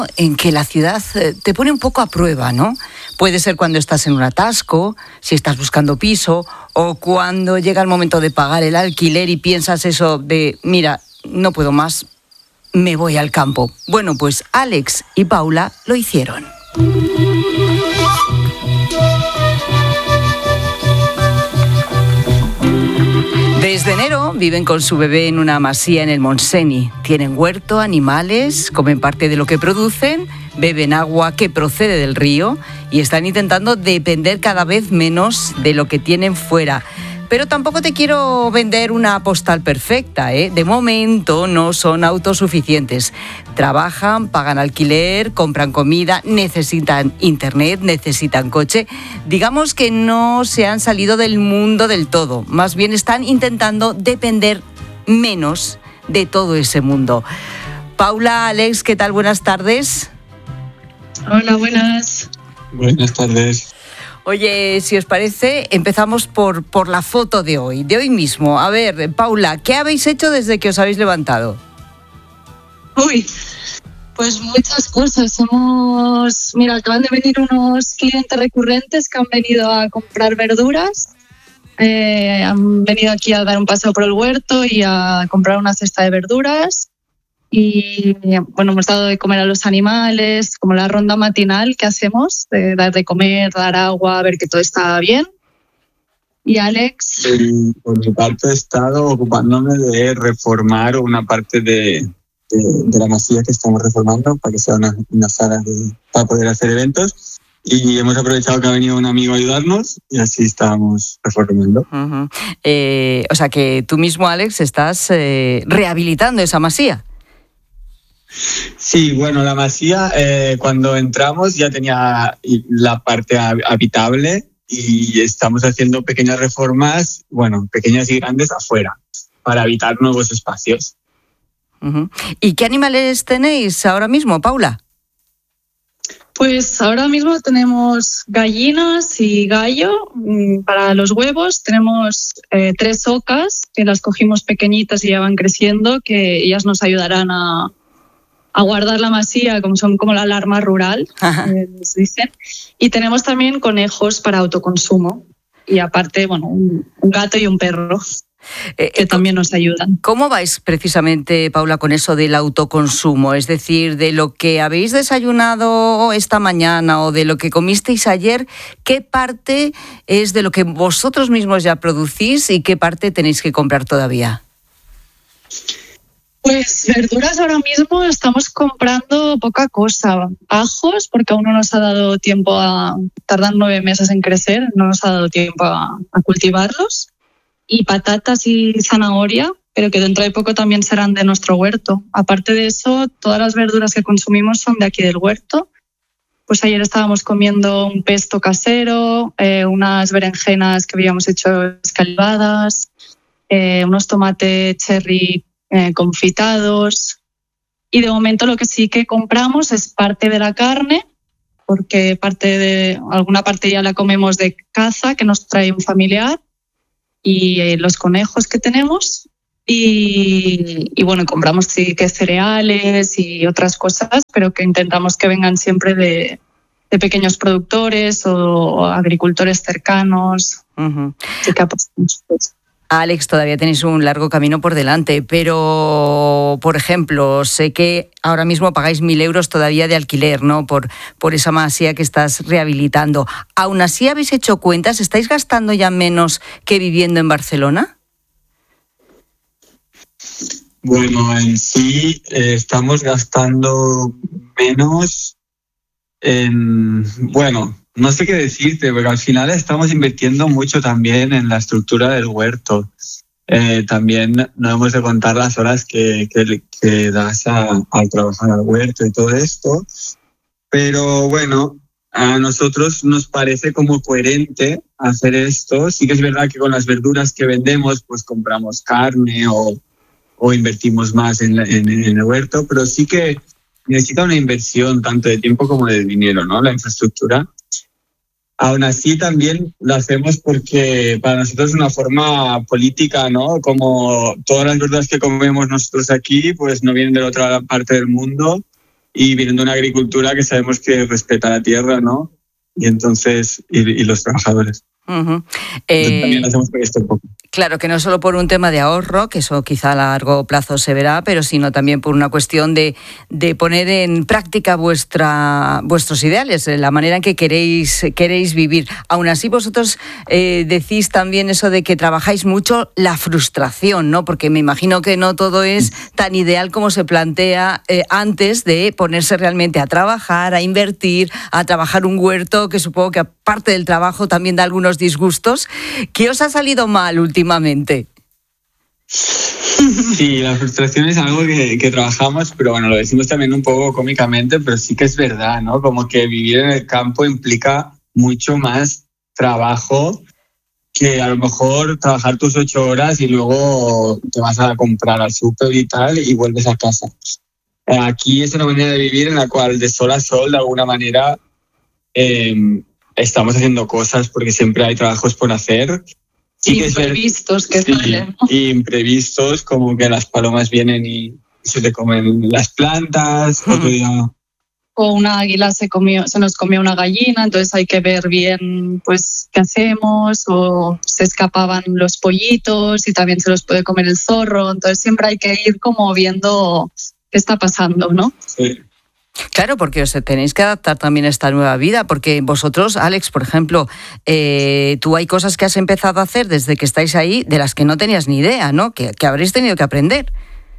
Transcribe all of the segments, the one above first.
en que la ciudad te pone un poco a prueba, ¿no? Puede ser cuando estás en un atasco, si estás buscando piso, o cuando llega el momento de pagar el alquiler y piensas eso de, mira, no puedo más, me voy al campo. Bueno, pues Alex y Paula lo hicieron. Desde enero viven con su bebé en una masía en el Montseny. Tienen huerto, animales, comen parte de lo que producen, beben agua que procede del río y están intentando depender cada vez menos de lo que tienen fuera. Pero tampoco te quiero vender una postal perfecta, ¿eh? De momento no son autosuficientes. Trabajan, pagan alquiler, compran comida, necesitan internet, necesitan coche. Digamos que no se han salido del mundo del todo. Más bien están intentando depender menos de todo ese mundo. Paula, Alex, ¿qué tal? Buenas tardes. Hola, buenas. Buenas tardes. Oye, si os parece, empezamos por la foto de hoy mismo. A ver, Paula, ¿qué habéis hecho desde que os habéis levantado? Uy, pues muchas cosas. Acaban de venir unos clientes recurrentes que han venido a comprar verduras. Han venido aquí a dar un paseo por el huerto y a comprar una cesta de verduras. Y bueno, hemos dado de comer a los animales, como la ronda matinal que hacemos, de dar de comer, dar agua, ver que todo está bien. ¿Y Alex? Por mi parte he estado ocupándome de reformar una parte de la masía que estamos reformando para que sea una sala para poder hacer eventos. Y hemos aprovechado que ha venido un amigo a ayudarnos y así estábamos reformando. Uh-huh. O sea que tú mismo, Alex, estás rehabilitando esa masía. Sí, bueno, la masía cuando entramos ya tenía la parte habitable y estamos haciendo pequeñas reformas, bueno, pequeñas y grandes afuera, para habitar nuevos espacios. Uh-huh. ¿Y qué animales tenéis ahora mismo, Paula? Pues ahora mismo tenemos gallinas y gallo para los huevos. Tenemos 3 ocas que las cogimos pequeñitas y ya van creciendo, que ellas nos ayudarán a guardar la masía, como son como la alarma rural, les dicen. Y tenemos también conejos para autoconsumo. Y aparte, bueno, un gato y un perro que también nos ayudan. ¿Cómo vais precisamente, Paula, con eso del autoconsumo? Es decir, de lo que habéis desayunado esta mañana o de lo que comisteis ayer, ¿qué parte es de lo que vosotros mismos ya producís y qué parte tenéis que comprar todavía? Pues verduras ahora mismo estamos comprando poca cosa. Ajos, porque aún no nos ha dado tiempo tardan 9 meses en crecer, no nos ha dado tiempo a cultivarlos. Y patatas y zanahoria, pero que dentro de poco también serán de nuestro huerto. Aparte de eso, todas las verduras que consumimos son de aquí del huerto. Pues ayer estábamos comiendo un pesto casero, unas berenjenas que habíamos hecho escalvadas, unos tomates cherry confitados. Y de momento lo que sí que compramos es parte de la carne, porque alguna parte ya la comemos de caza que nos trae un familiar, y los conejos que tenemos. Y bueno, compramos sí que cereales y otras cosas, pero que intentamos que vengan siempre de pequeños productores o agricultores cercanos. Uh-huh. Así que apostamos pues. Alex, todavía tenéis un largo camino por delante, pero, por ejemplo, sé que ahora mismo pagáis 1.000 euros todavía de alquiler, ¿no? Por esa masía que estás rehabilitando. ¿Aún así habéis hecho cuentas? ¿Estáis gastando ya menos que viviendo en Barcelona? Bueno, en sí estamos gastando menos no sé qué decirte, pero al final estamos invirtiendo mucho también en la estructura del huerto. También no hemos de contar las horas que das al trabajar al huerto y todo esto. Pero bueno, a nosotros nos parece como coherente hacer esto. Sí que es verdad que con las verduras que vendemos pues compramos carne o invertimos más en el huerto, pero sí que necesita una inversión tanto de tiempo como de dinero, ¿no? La infraestructura. Aún así también lo hacemos porque para nosotros es una forma política, ¿no? Como todas las verduras que comemos nosotros aquí, pues no vienen de la otra parte del mundo y vienen de una agricultura que sabemos que respeta la tierra, ¿no? Y entonces, y los trabajadores. Uh-huh. También hacemos esto un poco. Claro, que no solo por un tema de ahorro, que eso quizá a largo plazo se verá, pero sino también por una cuestión de poner en práctica vuestros ideales, la manera en que queréis vivir. Aún así, vosotros decís también eso de que trabajáis mucho la frustración, ¿no? Porque me imagino que no todo es tan ideal como se plantea antes de ponerse realmente a trabajar, a invertir, a trabajar un huerto, que supongo que aparte del trabajo también da algunos disgustos. ¿Qué os ha salido mal últimamente? Sí, la frustración es algo que trabajamos, pero bueno, lo decimos también un poco cómicamente, pero sí que es verdad, ¿no? Como que vivir en el campo implica mucho más trabajo que a lo mejor trabajar tus 8 horas y luego te vas a comprar al súper y tal y vuelves a casa. Aquí es una manera de vivir en la cual de sol a sol, de alguna manera, estamos haciendo cosas porque siempre hay trabajos por hacer. Imprevistos que salen. Y imprevistos, como que las palomas vienen y se te comen las plantas. Otro día. O una águila se nos comió una gallina, entonces hay que ver bien pues qué hacemos, o se escapaban los pollitos y también se los puede comer el zorro, entonces siempre hay que ir como viendo qué está pasando, ¿no? Sí. Claro, porque os tenéis que adaptar también a esta nueva vida, porque vosotros, Alex, por ejemplo, tú hay cosas que has empezado a hacer desde que estáis ahí de las que no tenías ni idea, ¿no? Que habréis tenido que aprender.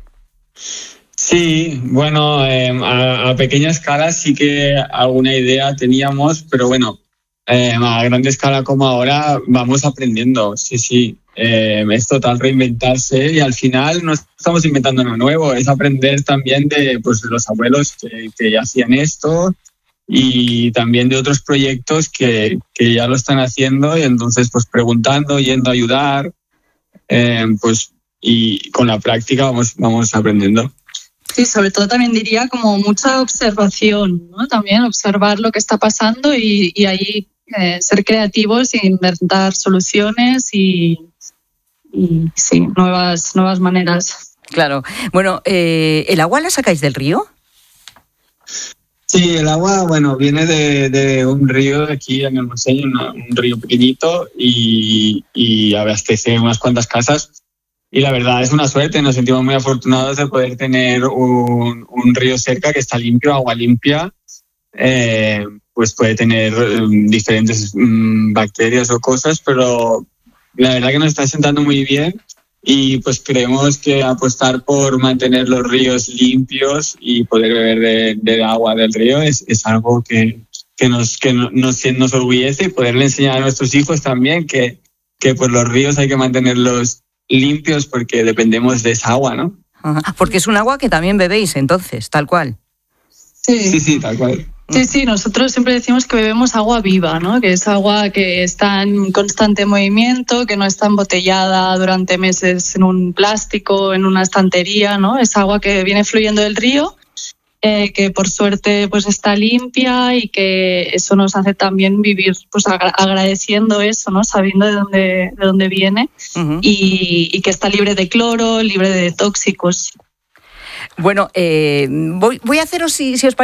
Sí, bueno, a pequeña escala sí que alguna idea teníamos, pero bueno, a grande escala como ahora vamos aprendiendo, sí. Es total reinventarse y al final no estamos inventando nada nuevo, es aprender también de los abuelos que ya hacían esto y también de otros proyectos que ya lo están haciendo y entonces pues preguntando, yendo a ayudar, y con la práctica vamos aprendiendo. Sí, sobre todo también diría como mucha observación, ¿no? También observar lo que está pasando y ahí ser creativos e inventar soluciones y sí, nuevas maneras. Claro. Bueno, ¿el agua la sacáis del río? Sí, el agua, bueno, viene de un río aquí en el Montseny, un río pequeñito y abastece unas cuantas casas. Y la verdad es una suerte, nos sentimos muy afortunados de poder tener un río cerca que está limpio, agua limpia. Pues puede tener diferentes bacterias o cosas, pero la verdad que nos está sentando muy bien y pues creemos que apostar por mantener los ríos limpios y poder beber del agua del río es algo que nos orgullece y poderle enseñar a nuestros hijos también que pues los ríos hay que mantenerlos limpios porque dependemos de esa agua, ¿no? Ajá. Porque es un agua que también bebéis entonces, tal cual. Sí, tal cual. Sí, nosotros siempre decimos que bebemos agua viva, ¿no? Que es agua que está en constante movimiento, que no está embotellada durante meses en un plástico, en una estantería, ¿no? Es agua que viene fluyendo del río, que por suerte pues está limpia y que eso nos hace también vivir pues agradeciendo eso, ¿no? Sabiendo de dónde viene. Uh-huh. y que está libre de cloro, libre de tóxicos. Bueno, voy a haceros, si os parece,